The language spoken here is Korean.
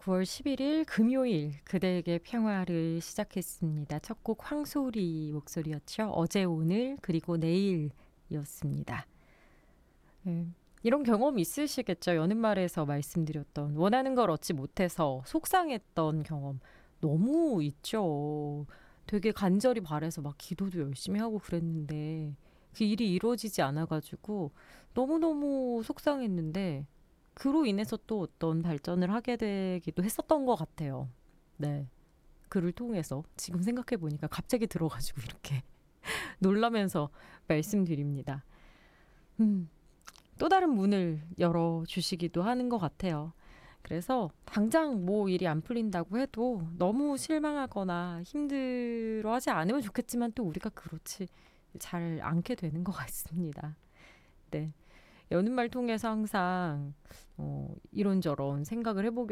9월 11일 금요일 그대에게 평화를 시작했습니다. 첫 곡 황소리 목소리였죠. 어제 오늘 그리고 내일이었습니다. 네. 이런 경험 있으시겠죠. 여는 말에서 말씀드렸던 원하는 걸 얻지 못해서 속상했던 경험 너무 있죠. 되게 간절히 바래서 막 기도도 열심히 하고 그랬는데 그 일이 이루어지지 않아가지고 너무너무 속상했는데 그로 인해서 또 어떤 발전을 하게 되기도 했었던 것 같아요. 네. 글을 통해서 지금 생각해 보니까 갑자기 들어가지고 이렇게 놀라면서 말씀드립니다. 또 다른 문을 열어주시기도 하는 것 같아요. 그래서 당장 뭐 일이 안 풀린다고 해도 너무 실망하거나 힘들어하지 않으면 좋겠지만 또 우리가 그렇지 잘 않게 되는 것 같습니다. 네. 여는 말 통해서 항상 이런저런 생각을 해보게